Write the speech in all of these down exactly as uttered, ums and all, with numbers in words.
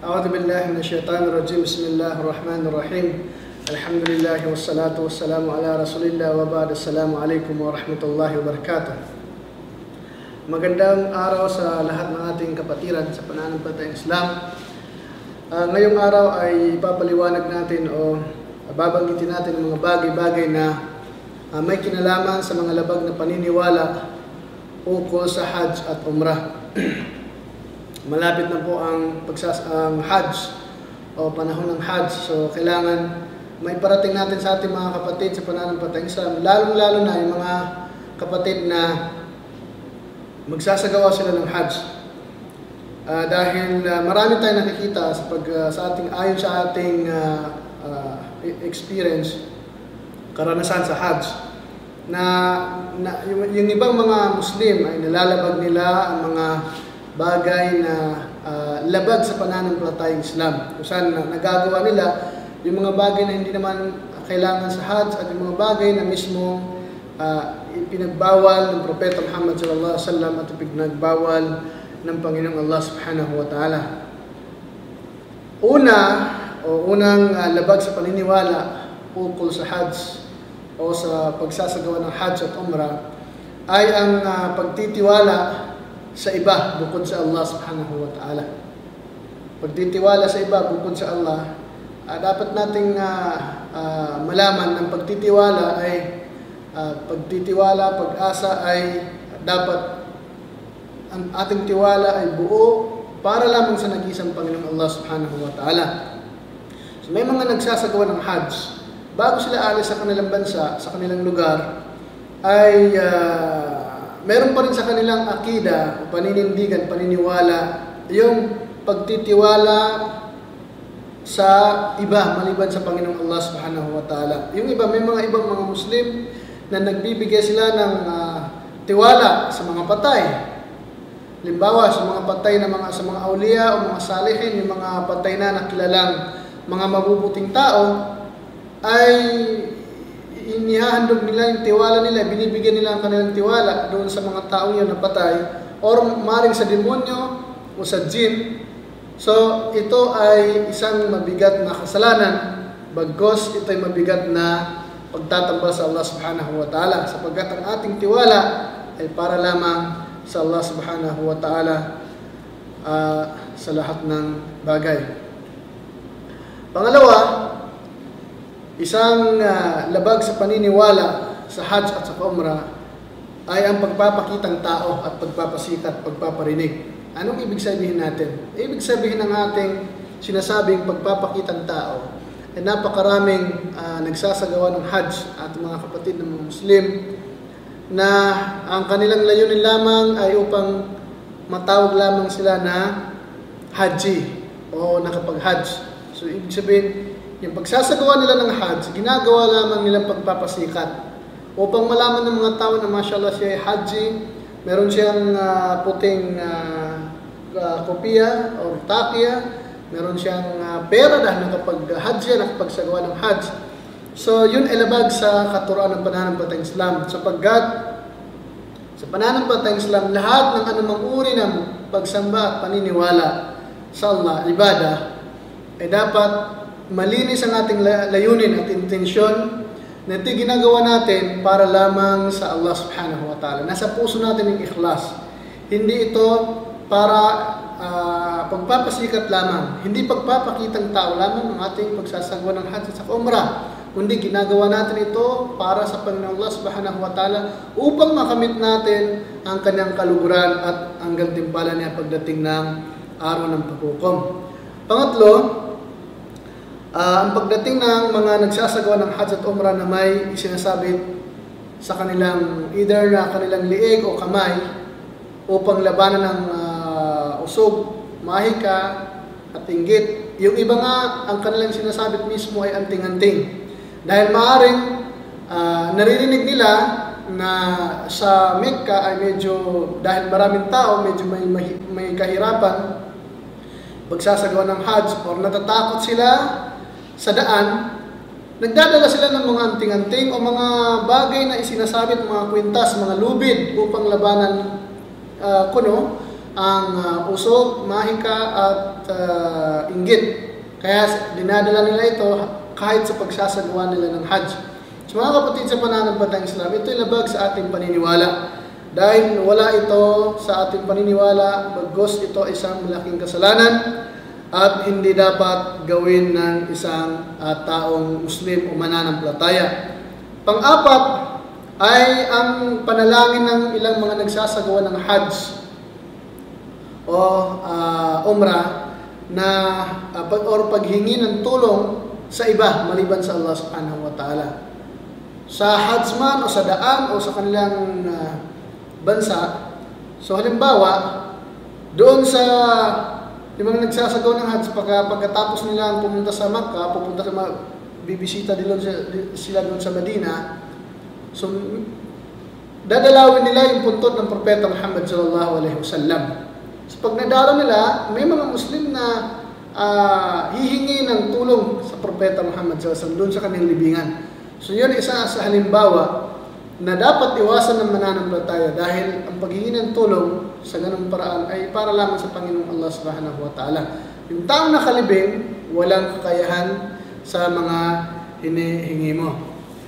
أعوذ بالله من الشيطان الرجيم بسم الله الرحمن الرحيم الحمد لله والصلاة والسلام على رسول الله وبعد السلام عليكم ورحمة الله وبركاته. Magandang araw sa lahat ng ating kapatiran sa pananampalatayang Islam. Uh, ngayong araw ay papaliwanag natin o babanggitin natin ang mga bagay-bagay na uh, may kinalaman sa mga labag na paniniwala ukol sa Hajj at Umrah. Malapit na po ang pagsas ang Hajj o panahon ng Hajj. So kailangan may parating natin sa ating mga kapatid sa pananampalatayang Islam, lalong-lalo na yung mga kapatid na magsasagawa sila ng Hajj. Uh, dahil uh, marami tayong nakikita sa pag uh, sa ating ayon sa ating uh, uh, experience, karanasan sa Hajj na, na yung, yung ibang mga Muslim ay nalalabag nila ang mga bagay na uh, labag sa pananampalatayang Islam. Kung saan na, nagagawa nila yung mga bagay na hindi naman kailangan sa Hajj at yung mga bagay na mismo uh, ipinagbawal ng Propeta Muhammad sallallahu alaihi wasallam at ipinagbawal ng Panginoong Allah subhanahu wa ta'ala. Una o unang uh, labag sa paniniwala ukol sa Hajj o sa pagsasagawa ng Hajj at Umrah ay ang uh, pagtitiwala sa iba bukod sa Allah subhanahu wa ta'ala. Pagtitiwala sa iba bukod sa Allah, uh, dapat nating uh, uh, malaman ng pagtitiwala ay uh, pagtitiwala, pag-asa ay dapat ang ating tiwala ay buo para lamang sa nag-iisang Panginoong Allah subhanahu wa ta'ala. So may mga nagsasagawa ng Hajj, bago sila alis sa kanilang bansa, sa kanilang lugar, ay uh, meron pa rin sa kanilang akida, paninindigan, paniniwala, yung pagtitiwala sa iba maliban sa Panginoong Allah subhanahu wa ta'ala. Yung iba, may mga ibang mga Muslim na nagbibigay sila ng uh, tiwala sa mga patay. Limbawa, sa mga patay na mga sa mga auliya o mga salihin, yung mga patay na nakilalang mga mabubuting tao, ay inihahandog nila yung tiwala nila, binibigyan nila ang kanilang tiwala doon sa mga taong yun na patay, or maring sa demonyo o sa jinn. So, ito ay isang mabigat na kasalanan, bagkos ito ay mabigat na pagtatambal sa Allah subhanahu wa ta'ala, sapagkat ang ating tiwala ay para lamang sa Allah subhanahu wa ta'ala uh, sa lahat ng bagay. Pangalawa, isang uh, labag sa paniniwala sa Hajj at sa Umrah ay ang pagpapakitang tao at pagpapasikat, pagpaparinig. Anong ibig sabihin natin? Ibig sabihin ng ating sinasabing pagpapakitang tao ay napakaraming uh, nagsasagawa ng Hajj at mga kapatid ng mga Muslim na ang kanilang layunin lamang ay upang matawag lamang sila na Haji o nakapag-Hajj. So ibig sabihin, yung pagsasagawa nila ng Hajj, ginagawa lamang nilang pagpapasikat upang malaman ng mga tao na mashallah siya ay Haji, meron siyang uh, puting uh, uh, kopiya o takiya, meron siyang uh, pera dahil nakapag-Hajj yan, nakapagsagawa ng Hajj. So yun ay labag sa katuruan ng pananampalatayang Islam, sapagkat sa pananampalatayang Islam, lahat ng anumang uri ng pagsamba at paniniwala sa Allah, ibadah, ay dapat malinis ang ating layunin at intensyon na ito ginagawa natin para lamang sa Allah subhanahu wa ta'ala. Nasa puso natin yung ikhlas. Hindi ito para uh, pagpapasikat lamang. Hindi pagpapakitang tao lamang ng ating pagsasagawa ng Hajj at Umrah. Kundi ginagawa natin ito para sa Panginoong Allah subhanahu wa ta'ala upang makamit natin ang kanyang kaluguran at ang gantimpala niya pagdating ng araw ng paghukom. Pangatlo, Uh, ang pagdating ng mga nagsasagawa ng Hajj at Umrah na may isinasabit sa kanilang either na kanilang liig o kamay upang labanan ng uh, usog, mahika at inggit. Yung iba nga, ang kanilang sinasabit mismo ay anting-anting. Dahil maaaring uh, naririnig nila na sa Mecca ay medyo, dahil maraming tao, medyo may, may, may kahirapan pagsasagawa ng Hajj or natatakot sila sa daan, nagdadala sila ng mga anting-anting o mga bagay na isinasabit, mga kwintas, mga lubid upang labanan uh, kuno ang uh, usog, mahika at uh, inggit. Kaya dinadala nila ito kahit sa pagsasagawa nila ng Hajj. So mga kapatid sa pananampalatayang Islam, ito'y labag sa ating paniniwala. Dahil wala ito sa ating paniniwala, bagos ito isang malaking kasalanan at hindi dapat gawin ng isang uh, taong Muslim o mananampalataya. Pang-apat ay ang panalangin ng ilang mga nagsasagawa ng Hajj o uh, Umrah na uh, pag, or paghingi ng tulong sa iba maliban sa Allah subhanahu wa ta'ala. Sa Hajj man o sa daan o sa kanilang uh, bansa. So halimbawa, doon sa yung mga nagsasagawa ng Hajj, pagka, pagkatapos nila pumunta sa Makkah, pupunta sa bibisita din sila doon sa Medina. So dadalawin nila yung puntod ng Propeta Muhammad sallallahu alaihi wasallam. So pag nadalo nila, may mga Muslim na uh, hihingi ng tulong sa Propeta Muhammad sallallahu alaihi wasallam doon sa kanilang libingan. So yun isa sa halimbawa na dapat iwasan ng mananampalataya dahil ang paghingi ng tulong sa ganung paraan ay para lamang sa Panginoong Allah subhanahu wa ta'ala. Yung taong nakalibing, walang kakayahan sa mga hinihingi mo.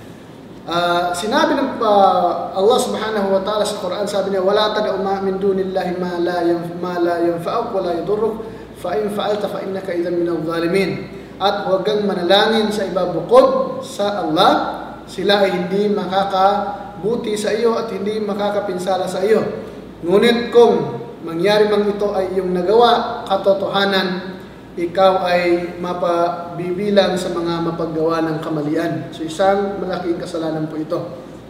Uh, sinabi ng uh, Allah subhanahu wa ta'ala sa Quran, sabi niya, wala tad'u min dunillahi ma la ma la yanfa'uk wa la yadurruk fa in fa'alta fa innaka idhan minadh dhalimin. At huwag kang manalangin sa iba bukod sa Allah, sila ay hindi makakabuti sa iyo at hindi makakapinsala sa iyo. Ngunit kung mangyari mang ito ay iyong nagawa, katotohanan, ikaw ay mapabibilang sa mga mapaggawa ng kamalian. So isang malaking kasalanan po ito.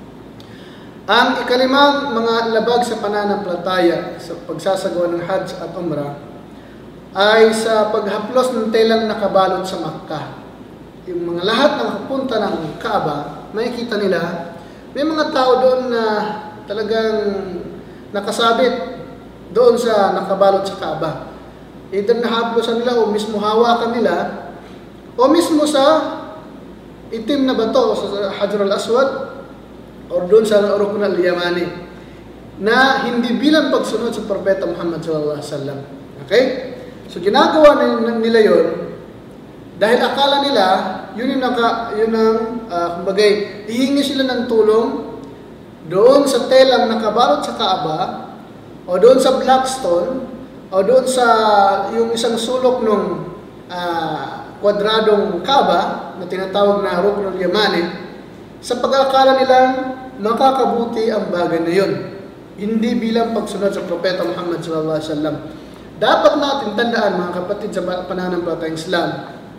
Ang ikalimang mga labag sa pananampalataya sa pagsasagawa ng Hajj at Umrah ay sa paghaplos ng telang nakabalot sa Makkah. Yung mga lahat ng kapunta ng Kaaba, makikita nila, may mga tao doon na talagang nakasabit doon sa nakabalot sa Kaaba. Either nahaplosan nila o mismo hawakan nila o mismo sa itim na bato sa Hajar al-Aswad o doon sa Rukn al-Yamani na hindi bilang pagsunod sa Propeta Muhammad sallallahu alaihi wasallam. Okay? So ginagawa nila yon dahil akala nila yun yung naka, yun ang uh, kumbagay, hihingi sila ng tulong doon sa telang nakabalot sa Kaaba o doon sa Blackstone o doon sa yung isang sulok ng uh, kwadradong Kaaba na tinatawag na Ruknul Yamani, sa pag-akala nilang makakabuti ang bagay na yun, hindi bilang pagsunod sa Propeta Muhammad sallallahu alaihi wasallam. Dapat natin tandaan mga kapatid sa pananampalatayang Islam,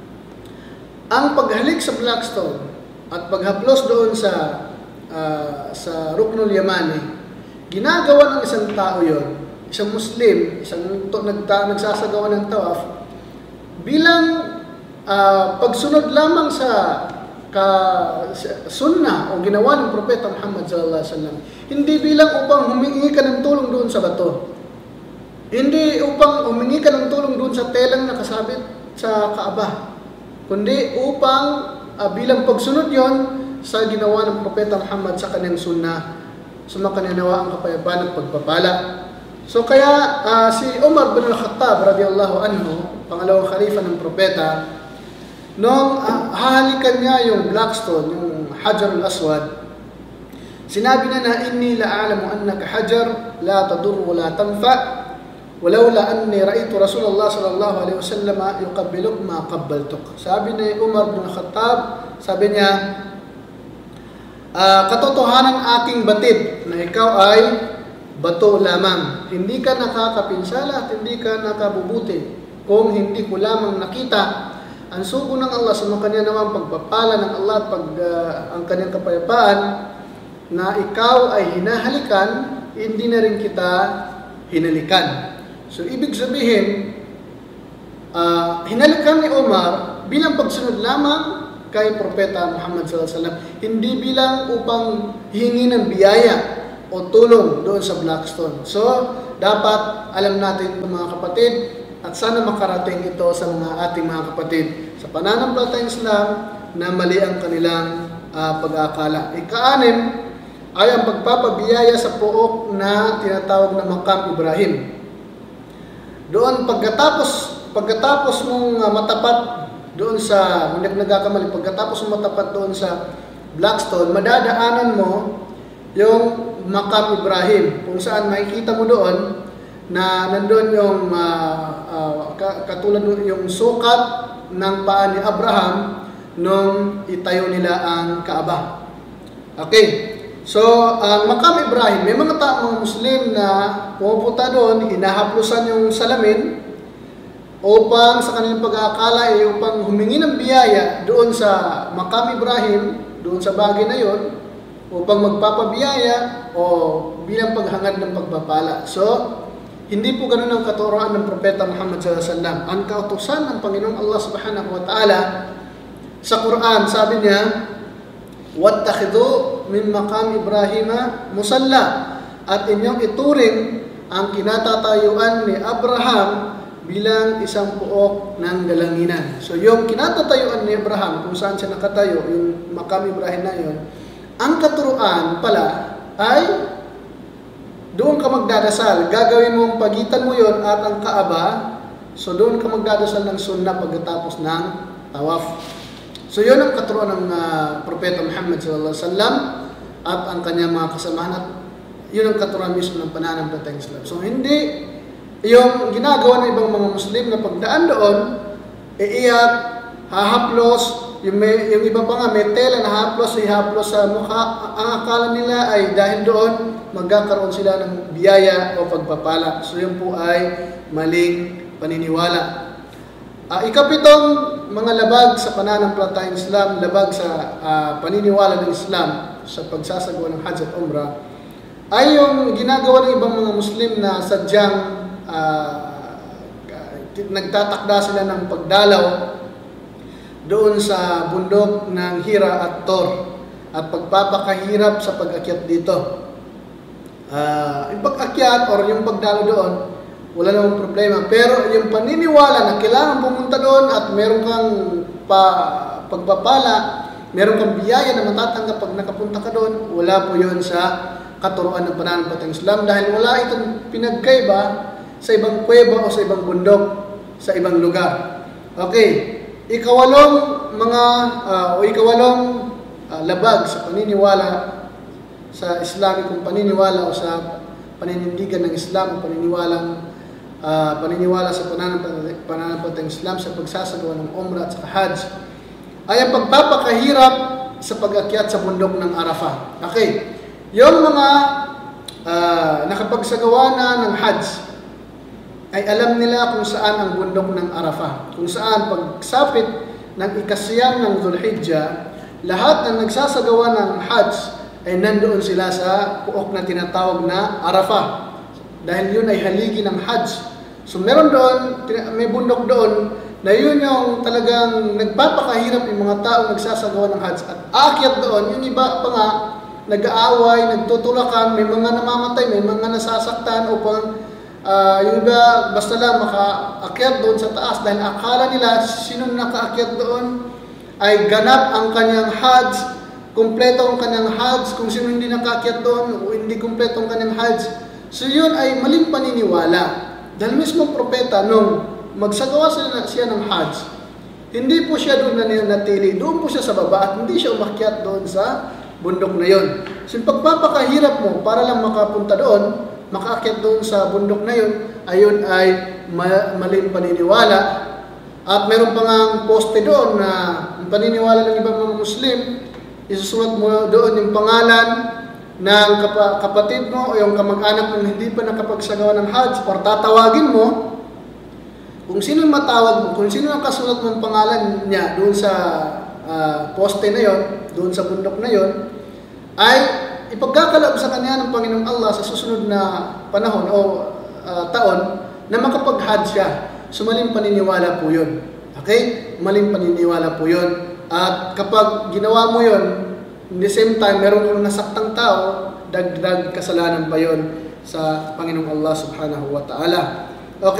ang paghalik sa Blackstone at paghaplos doon sa uh, sa Ruknul Yamani, ginagawa ng isang tao yon, isang Muslim, isang to, nagta, nagsasagawa ng tawaf, bilang uh, pagsunod lamang sa ka sunnah o ginawa ng Propeta Muhammad sallallahu alaihi wasallam, hindi bilang upang humingi ka ng tulong doon sa bato. Hindi upang humingi ka ng tulong doon sa telang nakasabit sa Kaaba, kundi upang uh, bilang pagsunod yon sa ginawa ng Propeta Muhammad sa kanyang sunnah, sumakanyanawa ang kapayapaan at pagpapala. So kaya uh, si Umar bin al-Khattab radiyallahu anhu, pangalawang khalifa ng Propeta, nung uh, hahalikan niya yung Blackstone, yung Hajar al-Aswad, sinabi niya na, inni la'alamu annaka hajar la tadur wa la tanfa' walawla anni ra'aytu Rasulullah sallallahu alaihi wasallam yuqabbiluk ma qabbaltuk. Sabi ni Umar bin Khattab, sabi niya, uh, katotohanan aking batid na ikaw ay bato lamang. Hindi ka nakakapinsala at hindi ka nakabubuti kung hindi ko lamang nakita ang sugo ng Allah sa mga kanya naman pagpapala ng Allah at pag, uh, ang kanyang kapayapaan na ikaw ay hinahalikan, hindi na rin kita hinalikan. So, ibig sabihin, uh, hinalikan ni Umar bilang pagsunod lamang kay Propeta Muhammad sallallahu alaihi wasallam, hindi bilang upang hingi ng biyaya o tulong doon sa Blackstone. So, dapat alam natin mga kapatid, at sana makarating ito sa mga ating mga kapatid sa pananampalatayang Islam na mali ang kanilang uh, pag-aakala. Ika-anim ay ang pagpapabiyaya sa pook na tinatawag na Maqam Ibrahim. Doon pagkatapos pagkatapos mong uh, matapat doon sa, hindi ako nagkakamali, pagkatapos mong matapat doon sa Blackstone, madadaanan mo yung Maqam Ibrahim, kung saan makikita mo doon na nandun yung uh, uh, katulad yung sukat ng paa ni Abraham nung itayo nila ang Kaaba. Okay. So, ang Maqam Ibrahim, may mga taong Muslim na pumupunta doon, hinahaplusan yung salamin upang sa kanilang pag-aakala ay upang humingi ng biyaya doon sa Maqam Ibrahim, doon sa bagay na yon, upang magpapabiyaya o bilang paghangad ng pagpapala. So, hindi po ganun ang katuroan ng Propeta Muhammad sallallahu alaihi wasallam. Ang kautusan ng Panginoong Allah subhanahu wa ta'ala sa Quran, sabi niya, "Wattakhidhu min maqam Ibrahima musalla," at inyong ituring ang kinatatayuan ni Abraham bilang isang puok ng dalanginan. So yung kinatatayuan ni Abraham, kung saan siya nakatayo, yung Maqam Ibrahim na yun, ang katuruan pala ay doon ka magdadasal. Gagawin mong pagitan mo yon at ang Kaaba, so doon ka magdadasal ng sunnah pagkatapos ng tawaf. So yun ang katuruan ng uh, Propeta Muhammad sallallahu alaihi wasallam at ang kanyang mga kasamahan, at yun ang katuruan mismo ng pananampalatayang Islam. So hindi yung ginagawa ng ibang mga Muslim na pagdaan doon, iiyak, hahaplos, yung, may, yung iba pa nga may tela na haplos, ihaplos sa mukha. Ang akala nila ay dahil doon magkakaroon sila ng biyaya o pagpapala. So yun po ay maling paniniwala. Uh, ikapitong mga labag sa pananampalatayang Islam, labag sa uh, paniniwala ng Islam sa pagsasagawa ng Hajj at Umrah, ay yung ginagawa ng ibang mga Muslim na sadyang uh, nagtatakda sila ng pagdalaw doon sa bundok ng Hira at Tor at pagpapakahirap sa pag-akyat dito. Uh, yung pag-akyat or yung pagdalaw doon, wala namang problema. Pero yung paniniwala na kailangan pumunta doon at meron kang pa, pagpapala, meron kang biyaya na matatanggap pag nakapunta ka doon, wala po yun sa katuruan ng pananampalatayang Islam dahil wala itong pinagkaiba sa ibang kuweba o sa ibang bundok, sa ibang lugar. Okay, ikawalong mga uh, o ikawalong uh, labag sa paniniwala sa Islamikong paniniwala o sa paninindigan ng Islam o paniniwalang uh, paniniwala sa pananampalatayang Islam sa pagsasagawa ng Umrah at sa Hajj ay ang pagpapakahirap sa pag-akyat sa bundok ng Arafah. Okay, yung mga uh, nakapagsagawa na ng Hajj ay alam nila kung saan ang bundok ng Arafah, kung saan pagsapit ng ikasiyam ng Dhul-Hijjah, lahat ng nagsasagawa ng Hajj ay nandoon sila sa puok na tinatawag na Arafah. Dahil yun ay haligi ng Hajj. So meron doon, may bundok doon, na yun yung talagang nagpapakahirap yung mga taong nagsasagawa ng Hajj. At aakyat doon, yung iba pa nga, nag-aaway, nagtutulakan, may mga namamatay, may mga nasasaktan upang uh, yung iba basta lang makaakyat doon sa taas dahil akala nila sinong nakaakyat doon ay ganap ang kanyang Hajj, kumpleto ang kanyang Hajj. Kung sino hindi nakaakyat doon o hindi kumpleto ang kanyang Hajj, so yun ay maling paniniwala. Dahil mismo propeta nung magsagawa siya, siya ng Hajj, hindi po siya doon nanatili, doon po siya sa baba at hindi siya umakyat doon sa bundok na yon. So yung pagpapakahirap mo para lang makapunta doon, makaakyat doon sa bundok na yon, ayun ay ma maling paniniwala. At meron pa nga poste doon na ang paniniwala ng ibang mga Muslim, isusulat mo doon yung pangalan ng kap kapatid mo o yung kamag-anak mong hindi pa nakapagsagawa ng Hajj, or tatawagin mo kung sino yung matawag mo, kung sino ang kasulat mong pangalan niya doon sa Uh, poste na yon, doon sa bundok na yon, ay ipagkakaloob sa kanya ng Panginoong Allah sa susunod na panahon o uh, taon na makapag-Hajj siya. So maling paniniwala po yun. Okay? Maling paniniwala po yun. At kapag ginawa mo yun, in the same time, meron kang nasaktang tao, dagdag kasalanan pa yun sa Panginoong Allah subhanahu wa ta'ala.